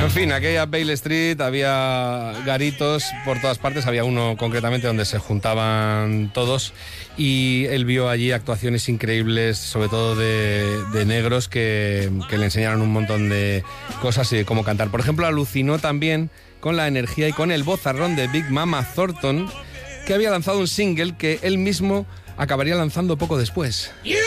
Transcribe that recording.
En fin, aquella Bale Street, había garitos por todas partes, había uno concretamente donde se juntaban todos y él vio allí actuaciones increíbles, sobre todo de negros que le enseñaron un montón de cosas y de cómo cantar. Por ejemplo, alucinó también con la energía y con el vozarrón de Big Mama Thornton, que había lanzado un single que él mismo acabaría lanzando poco después. You